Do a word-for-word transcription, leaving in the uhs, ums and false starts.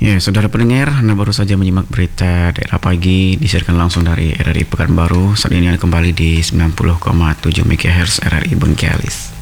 Ya, saudara pendengar, Anda baru saja menyimak berita daerah pagi disiarkan langsung dari R R I Pekanbaru. Saat ini Anda kembali di sembilan puluh koma tujuh MHz R R I Bengkalis.